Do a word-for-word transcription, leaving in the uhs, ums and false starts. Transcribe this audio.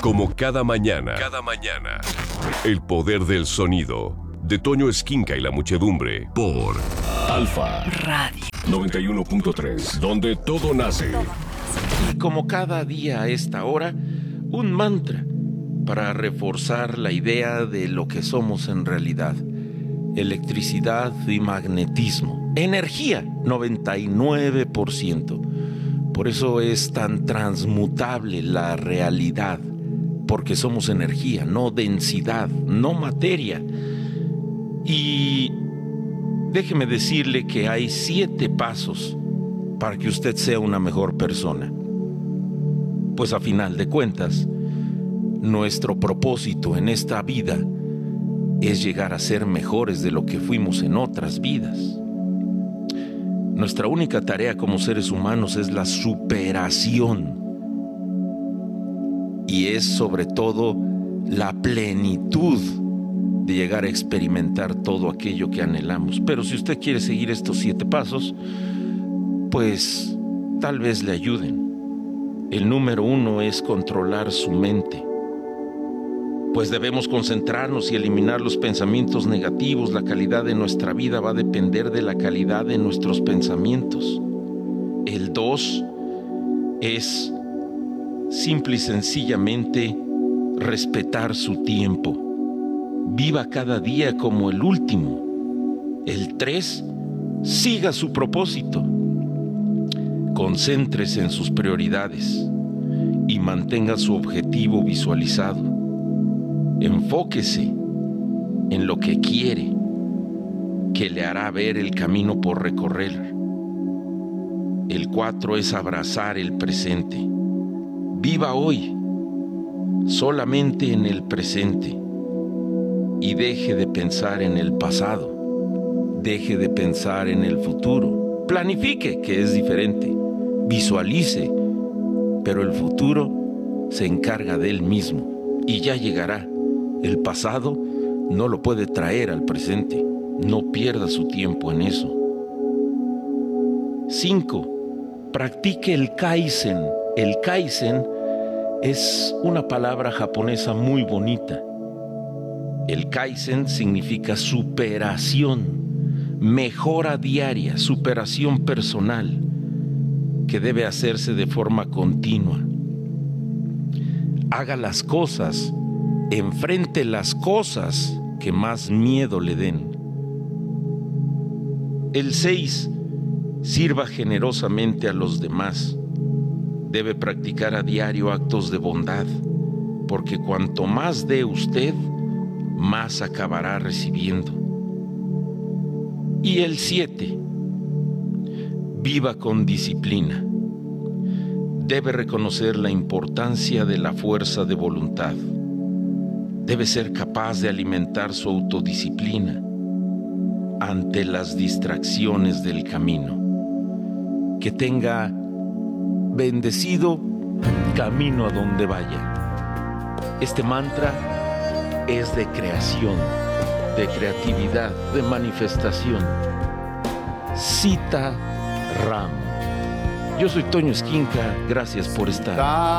Como cada mañana. Cada mañana. El poder del sonido. De Toño Esquinca y la muchedumbre. Por Alfa Radio noventa y uno punto tres. Donde todo nace. Y como cada día a esta hora, un mantra para reforzar la idea de lo que somos en realidad. Electricidad y magnetismo. Energía, noventa y nueve por ciento. Por eso es tan transmutable la realidad. Porque somos energía, no densidad, no materia. Y déjeme decirle que hay siete pasos para que usted sea una mejor persona. Pues a final de cuentas, nuestro propósito en esta vida es llegar a ser mejores de lo que fuimos en otras vidas. Nuestra única tarea como seres humanos es la superación. Y es sobre todo la plenitud de llegar a experimentar todo aquello que anhelamos. Pero si usted quiere seguir estos siete pasos, pues tal vez le ayuden. El número uno es controlar su mente. Pues debemos concentrarnos y eliminar los pensamientos negativos. La calidad de nuestra vida va a depender de la calidad de nuestros pensamientos. El dos es simple y sencillamente respetar su tiempo. Viva cada día como el último. El tres, siga su propósito. Concéntrese en sus prioridades y mantenga su objetivo visualizado. Enfóquese en lo que quiere, que le hará ver el camino por recorrer. El cuatro es abrazar el presente. Viva hoy, solamente en el presente, y deje de pensar en el pasado, deje de pensar en el futuro. Planifique, que es diferente, visualice, pero el futuro se encarga de él mismo y ya llegará. El pasado no lo puede traer al presente, no pierda su tiempo en eso. Cinco, practique el Kaizen. El Kaizen es una palabra japonesa muy bonita. El Kaizen significa superación, mejora diaria, superación personal, que debe hacerse de forma continua. Haga las cosas, enfrente las cosas que más miedo le den. El seis, sirva generosamente a los demás. Debe practicar a diario actos de bondad, porque cuanto más dé usted, más acabará recibiendo. Y el siete, viva con disciplina. Debe reconocer la importancia de la fuerza de voluntad. Debe ser capaz de alimentar su autodisciplina ante las distracciones del camino. Que tenga bendecido camino a donde vaya. Este mantra es de creación, de creatividad, de manifestación. Sita Ram. Yo soy Toño Esquinca, gracias por estar.